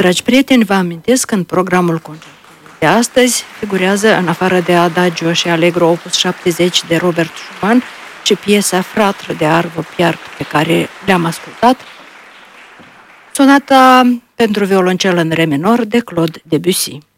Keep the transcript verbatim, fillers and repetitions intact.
Dragi prieteni, vă amintesc că în programul concertului de astăzi figurează, în afară de Adagio și Allegro opus șaptezeci de Robert Schumann și piesa Fratră de Arvo Pärt pe care le-am ascultat, sonata pentru violoncel în re minor de Claude Debussy.